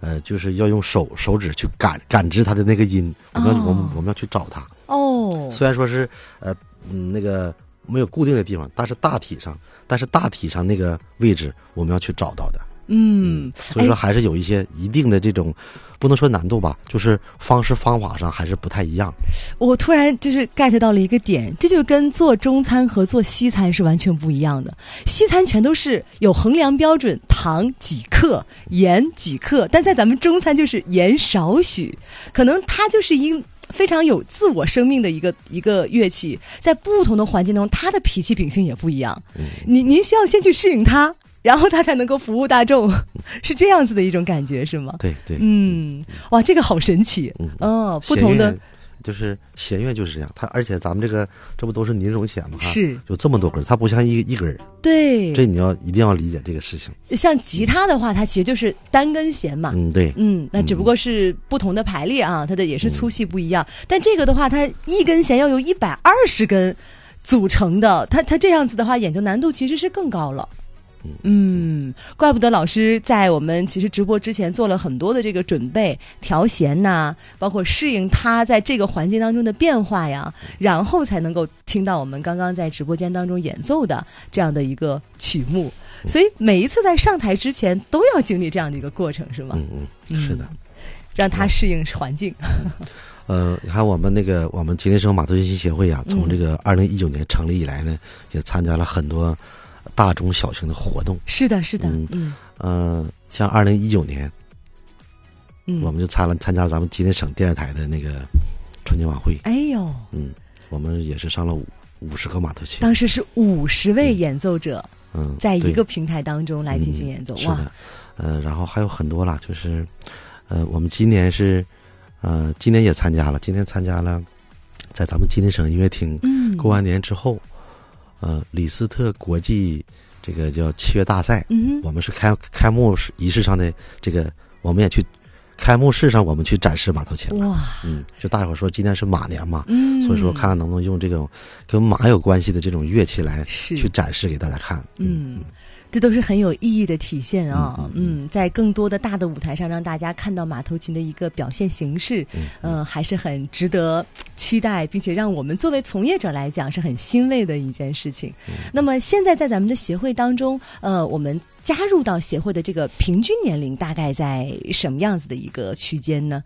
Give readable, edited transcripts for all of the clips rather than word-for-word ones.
就是要用手指去感知它的那个音，我们要去找它。 哦， 虽然说是那个没有固定的地方，但是大体上那个位置我们要去找到的。所以说还是有一些一定的这种，不能说难度吧，就是方法上还是不太一样。 我突然就是 get 到了一个点，这就跟做中餐和做西餐是完全不一样的。西餐全都是有衡量标准，糖几克，盐几克，但在咱们中餐就是盐少许，可能它就是非常有自我生命的一个乐器，在不同的环境中，它的脾气秉性也不一样。您需要先去适应它，然后他才能够服务大众，是这样子的一种感觉，是吗？ 对对， 哇，这个好神奇。不同的就是弦乐就是这样，而且咱们这不都是宁荣弦吗？ 是有这么多根，它不像一根。 对， 这你一定要理解这个事情。 像吉他的话，它其实就是单根弦嘛。 对， 那只不过是不同的排列啊，它的也是粗细不一样。但这个的话，它一根弦要由120根组成的，它这样子的话，演奏难度其实是更高了。怪不得老师在我们其实直播之前做了很多的这个准备，调弦呐，包括适应它在这个环境当中的变化呀，然后才能够听到我们刚刚在直播间当中演奏的这样的一个曲目。所以每一次在上台之前都要经历这样的一个过程，是吗？ 是的， 让他适应环境。 你看我们吉林省马头琴协会啊，从这个2019年成立以来呢，也参加了很多大中小型的活动。 是的，是的。 像2019年，我们就参加咱们吉林省电视台的那个春节晚会。 哎呦， 我们也是上了50个马头琴。 当时是50位演奏者，在一个平台当中来进行演奏。 是的，然后还有很多啦，就是我们今年也参加了，在咱们吉林省音乐厅过完年之后。李斯特国际这个叫器乐大赛，我们是开幕仪式上的这个，我们也去开幕式上我们去展示马头琴了。哇，就大伙说今天是马年嘛，所以说看看能不能用这种跟马有关系的这种乐器来去展示给大家看。 这都是很有意义的体现啊！在更多的大的舞台上，让大家看到马头琴的一个表现形式，还是很值得期待，并且让我们作为从业者来讲是很欣慰的一件事情。那么现在在咱们的协会当中，我们加入到协会的这个平均年龄大概在什么样子的一个区间呢？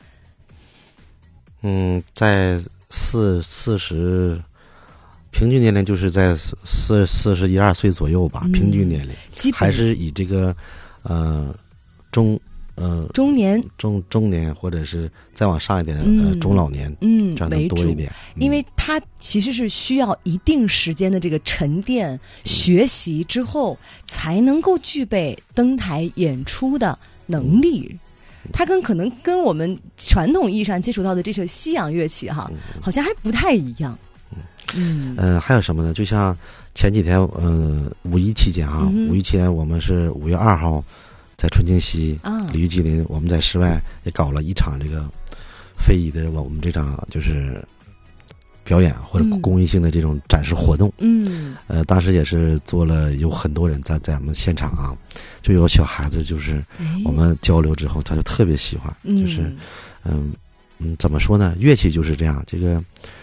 在40。平均年龄就是在41、2岁左右吧，平均年龄还是以这个中年或者是再往上一点中老年这样的多一点， 因为它其实是需要一定时间的这个沉淀学习之后，才能够具备登台演出的能力。它可能跟我们传统意义上接触到的这首西洋乐器好像还不太一样。 还有什么呢？就像前几天五一期间五一期间我们是5月2号在春清溪鲤鱼吉林，我们在室外也搞了一场这个非遗的我们这场就是表演或者公益性的这种展示活动。当时也是有很多人在我们现场就有小孩子，就是我们交流之后他就特别喜欢，就是怎么说呢？乐器就是这样，这个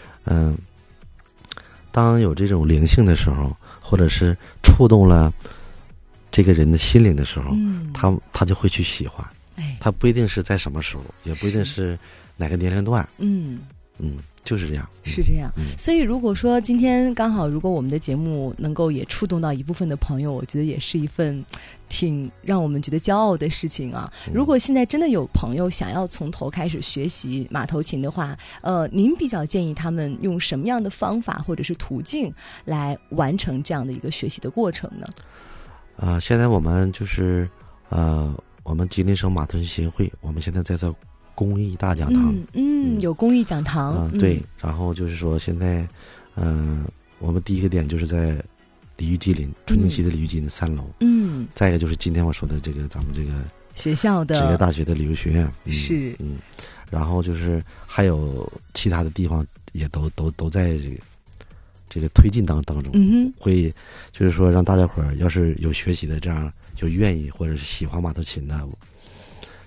当有这种灵性的时候，或者是触动了这个人的心灵的时候，他就会去喜欢。他不一定是在什么时候，也不一定是哪个年龄段。就是这样， 是这样。所以如果说今天刚好，如果我们的节目能够也触动到一部分的朋友，我觉得也是一份挺让我们觉得骄傲的事情啊。如果现在真的有朋友想要从头开始学习马头琴的话，您比较建议他们用什么样的方法或者是途径来完成这样的一个学习的过程呢？ 现在我们就是我们吉林省马头琴协会，我们现在在做公益大讲堂。 有公益讲堂。 对，然后就是说现在我们第一个点就是在鲤鱼吉林春清溪的鲤鱼吉林3楼。再一个就是今天我说的这个咱们这个学校的职业大学的旅游学院。 是。 然后就是还有其他的地方也都在这个推进当中。会就是说让大家伙儿要是有学习的这样有愿意或者是喜欢马头琴的，